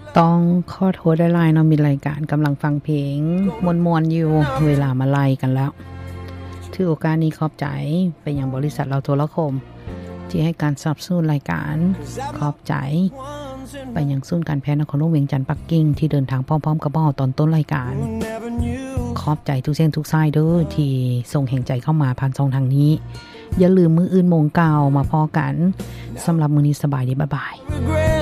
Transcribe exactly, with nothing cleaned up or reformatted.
ต้องขอโทษได้หลายเนาะมีรายการกำลังฟังเพลงมวนๆอยู่เวลามาไล่กันแล้วถือโอกาสนี้ขอบใจไปยังบริษัทเราโทรคมที่ให้การสนับสนุนรายการขอบใจไปยังศูนย์การแพทย์นครหลวงเวียงจันทน์ปักกิ่งที่เดินทางพร้อมๆกับเฮาตอนต้นรายการขอบใจทุกเส้นทุกสายเด้อที่ส่งแห่งใจเข้ามาผ่านช่องทางนี้อย่าลืมมื้ออื่นโมงเก้ามาพอกันสำหรับมื้อนี้สบายดีบ๊ายบาย